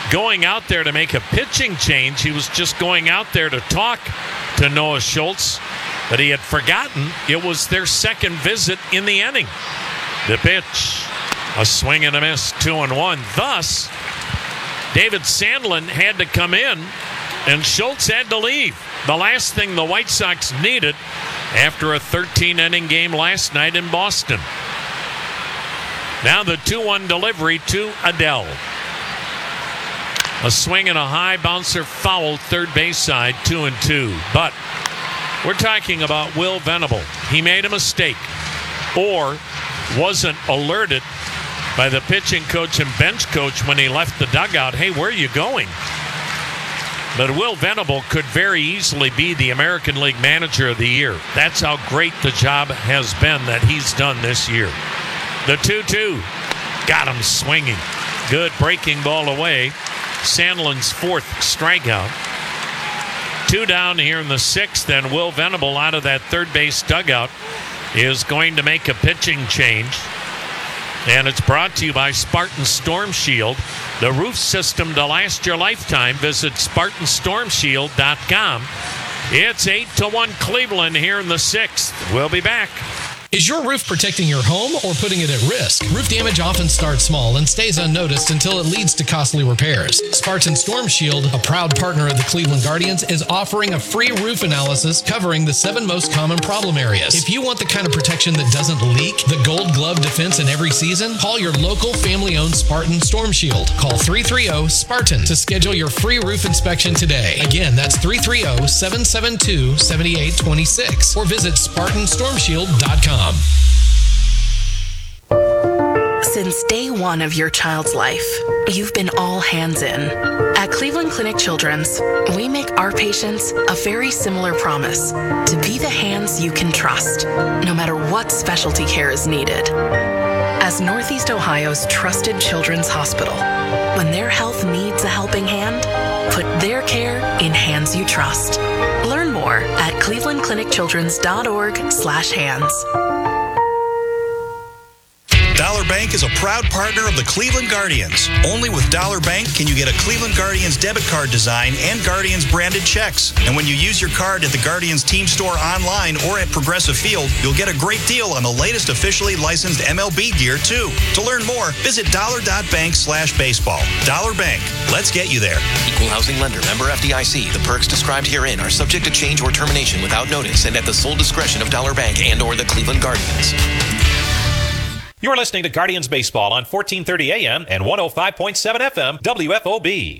going out there to make a pitching change. He was just going out there to talk to Noah Schultz, but he had forgotten it was their second visit in the inning. The pitch, a swing and a miss, 2-1. Thus, David Sandlin had to come in, and Schultz had to leave. The last thing the White Sox needed after a 13-inning game last night in Boston. Now the 2-1 delivery to Adell. A swing and a high bouncer foul third base side, 2-2. But we're talking about Will Venable. He made a mistake or wasn't alerted by the pitching coach and bench coach when he left the dugout. Hey, where are you going? But Will Venable could very easily be the American League Manager of the Year. That's how great the job has been that he's done this year. The 2-2. Got him swinging. Good breaking ball away. Sandlin's fourth strikeout. 2 down here in the sixth, and Will Venable out of that third base dugout is going to make a pitching change. And it's brought to you by Spartan Storm Shield, the roof system to last your lifetime. Visit SpartanStormShield.com. It's 8-1 Cleveland here in the sixth. We'll be back. Is your roof protecting your home or putting it at risk? Roof damage often starts small and stays unnoticed until it leads to costly repairs. Spartan Storm Shield, a proud partner of the Cleveland Guardians, is offering a free roof analysis covering the 7 most common problem areas. If you want the kind of protection that doesn't leak, the Gold Glove defense in every season, call your local family-owned Spartan Storm Shield. Call 330-SPARTAN to schedule your free roof inspection today. Again, that's 330-772-7826 or visit SpartanStormShield.com. Since day one of your child's life, you've been all hands in. At Cleveland Clinic Children's, we make our patients a very similar promise to be the hands you can trust, no matter what specialty care is needed. As Northeast Ohio's trusted children's hospital, when their health needs a helping hand, put their care in hands you trust. Learn more at clevelandclinicchildrens.org/hands. Dollar Bank is a proud partner of the Cleveland Guardians. Only with Dollar Bank can you get a Cleveland Guardians debit card design and Guardians branded checks. And when you use your card at the Guardians team store online or at Progressive Field, you'll get a great deal on the latest officially licensed MLB gear, too. To learn more, visit dollar.bank/baseball. Dollar Bank. Let's get you there. Equal housing lender. Member FDIC. The perks described herein are subject to change or termination without notice and at the sole discretion of Dollar Bank and or the Cleveland Guardians. You're listening to Guardians Baseball on 1430 AM and 105.7 FM WFOB.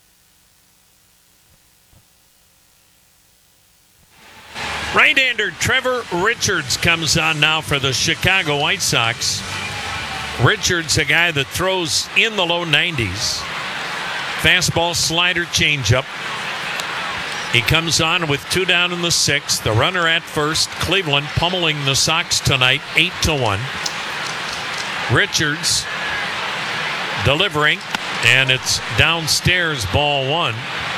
Right-hander Trevor Richards comes on now for the Chicago White Sox. Richards, a guy that throws in the low 90s. Fastball, slider, changeup. He comes on with 2 down in the sixth. The runner at first. Cleveland pummeling the Sox tonight, 8-1. Richards delivering, and it's downstairs, ball 1.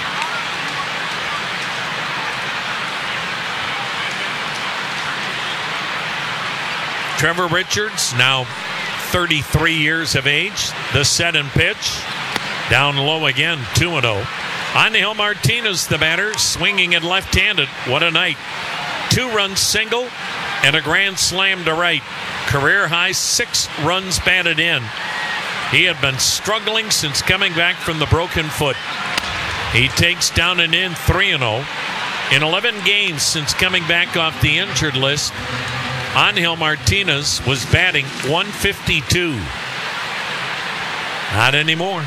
Trevor Richards, now 33 years of age. The set and pitch. Down low again, 2-0. Angel Martinez, the batter, swinging it left-handed. What a night. 2-run single and a grand slam to right. Career high 6 runs batted in. He had been struggling since coming back from the broken foot. He takes down and in 3-0. In 11 games since coming back off the injured list, Angel Martinez was batting .152. Not anymore.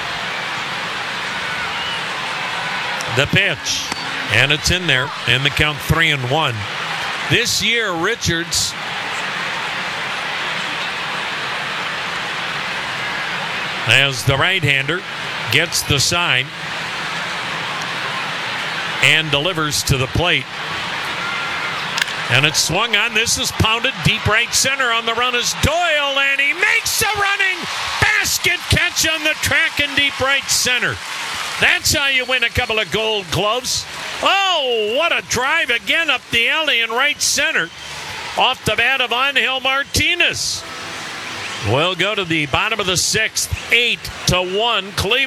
The pitch, and it's in there, and the count 3-1. This year, Richards as the right-hander gets the sign and delivers to the plate. And it's swung on. This is pounded deep right center. On the run is Doyle, and he makes a running basket catch on the track in deep right center. That's how you win a couple of Gold Gloves. Oh, what a drive again up the alley in right center off the bat of Angel Martinez. We'll go to the bottom of the sixth, 8-1 Cleveland.